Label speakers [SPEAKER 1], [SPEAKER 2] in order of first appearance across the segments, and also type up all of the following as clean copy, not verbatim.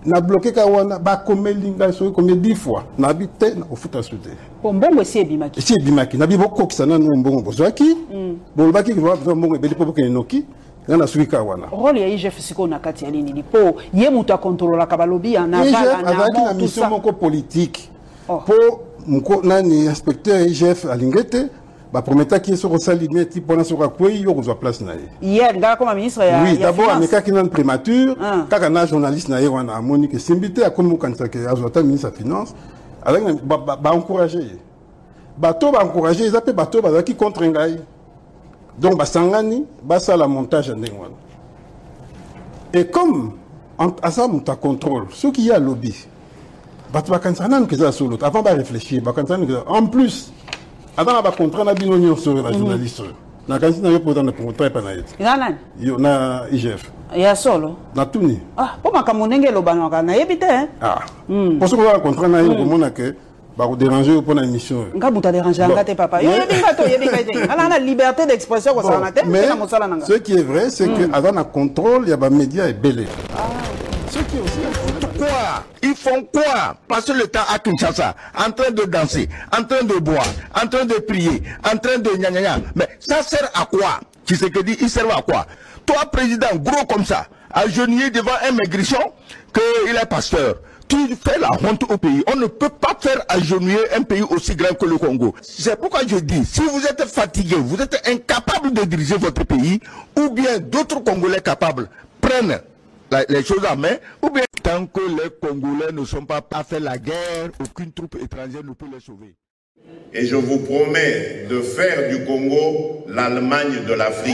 [SPEAKER 1] na bloqué kawana ba komelinga so comme 10 fois na bité na ofuta souté
[SPEAKER 2] bon bongo c'est bimaki
[SPEAKER 1] c'est bimaki na biboko kisana no mbongo bozwaki bon baki ko mbongo beli po ko noki na suki kawana
[SPEAKER 2] rôle ya IGF siko na kati ya nini po ye muta contrôler ka balobi en aval
[SPEAKER 1] na mission moko politique po mko nani inspecteur IGF alingete ba prometa qui sur salimé type pour sur quoi yo ko place na
[SPEAKER 2] hier nga comme ministre ya
[SPEAKER 1] oui d'abord ameka qui nan prémature kaka na journaliste na wana amoni que simbité a comme kanisa que azota ministre des finances avec ba encourager bato ba encourager ils appellent bato ba qui contre ngai donc ba sangani ba ça la montage ndengwana et comme à ça monta contrôle ce qui y a lobby bato ba kanisa nan que ça solo avant ba réfléchir ba kanisa en plus avant ba contrat na bino nyonso la journaliste na kanisa na yo pour na contrat pa na yeti
[SPEAKER 2] nani
[SPEAKER 1] yo na IGF
[SPEAKER 2] ya solo
[SPEAKER 1] na tuni
[SPEAKER 2] po makamonenge lobano kana yebite
[SPEAKER 1] pour ce que contrat na yo komona que ba ko déranger pour na émission
[SPEAKER 2] ngabuta déranger ngate papa yo yebinga te ala na liberté d'expression ko sana te
[SPEAKER 1] na mosala nanga ce qui est vrai c'est que avant na contrôle ya ba médias est belé ce qui est aussi
[SPEAKER 3] quoi? Ils font quoi? Passer le temps à Kinshasa, en train de danser, en train de boire, en train de prier, en train de gna. Mais ça sert à quoi? Tu sais que dit, il sert à quoi? Toi, président, gros comme ça, agenouillé devant un maigrichon, qu'il est pasteur. Tu fais la honte au pays. On ne peut pas faire agenouiller un pays aussi grand que le Congo. C'est pourquoi je dis, si vous êtes fatigué, vous êtes incapable de diriger votre pays, ou bien d'autres Congolais capables prennent les choses en main, ou bien tant que les Congolais ne sont pas fait la guerre, aucune troupe étrangère ne peut les sauver.
[SPEAKER 4] Et je vous promets de faire du Congo l'Allemagne de l'Afrique.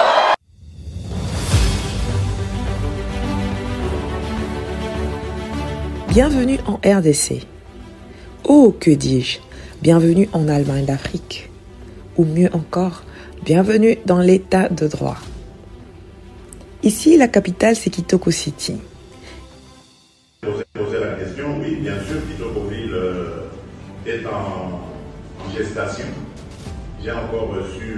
[SPEAKER 5] Bienvenue en RDC. Oh, que dis-je? Bienvenue en Allemagne d'Afrique. Ou mieux encore, bienvenue dans l'état de droit. Ici, la capitale, c'est Kitoko City.
[SPEAKER 4] Poser la question, oui, bien sûr, Kitokoville est en gestation. J'ai encore reçu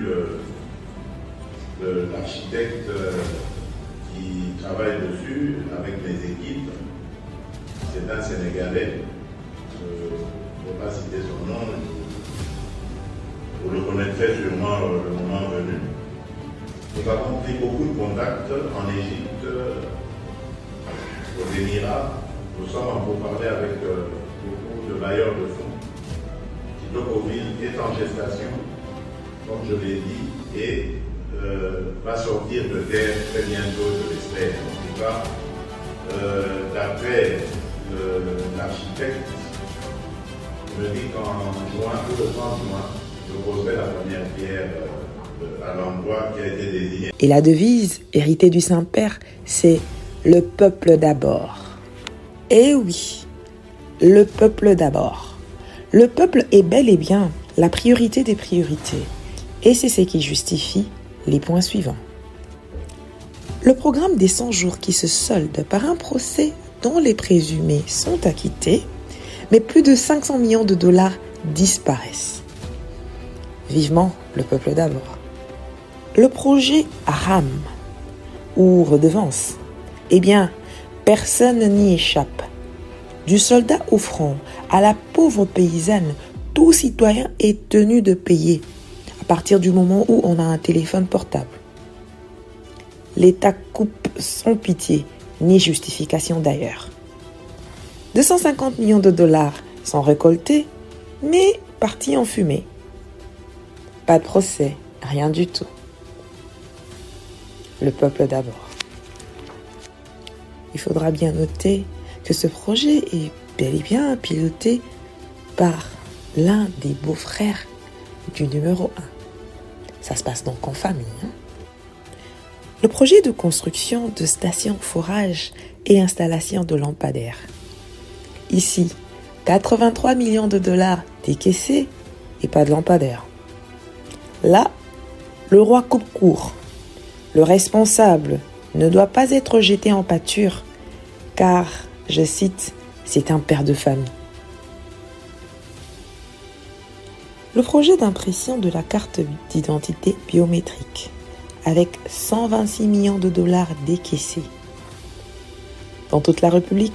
[SPEAKER 4] l'architecte qui travaille dessus avec les équipes. C'est un Sénégalais. Je ne vais pas citer son nom. Vous le connaîtrez sûrement le moment venu. Nous avons pris beaucoup de contacts en Égypte, aux Émirats. Nous sommes en pourparlers avec beaucoup de bailleurs de fonds. Kitokoville est en gestation, comme je l'ai dit, et va sortir de terre très bientôt, je l'espère. En tout cas, d'après l'architecte, me dit qu'en juin, tout le 30 juin, je poserai la première pierre à l'endroit qui a été désigné.
[SPEAKER 5] Et la devise héritée du Saint-Père, c'est « Le peuple d'abord ». Eh oui, le peuple d'abord. Le peuple est bel et bien la priorité des priorités. Et c'est ce qui justifie les points suivants. Le programme des 100 jours qui se solde par un procès dont les présumés sont acquittés, mais plus de 500 millions de dollars disparaissent. Vivement le peuple d'abord. Le projet RAM ou redevance, eh bien, personne n'y échappe. Du soldat au front à la pauvre paysanne, tout citoyen est tenu de payer à partir du moment où on a un téléphone portable. L'État coupe sans pitié, ni justification d'ailleurs. 250 millions de dollars sont récoltés, mais partis en fumée. Pas de procès, rien du tout. Le peuple d'abord. Il faudra bien noter que ce projet est bel et bien piloté par l'un des beaux-frères du numéro 1. Ça se passe donc en famille. Le projet de construction de stations forage et installation de lampadaires. Ici, 83 millions de dollars décaissés et pas de lampadaires. Là, le roi coupe court. Le responsable ne doit pas être jeté en pâture car, je cite, c'est un père de famille. Le projet d'impression de la carte d'identité biométrique avec 126 millions de dollars décaissés. Dans toute la République,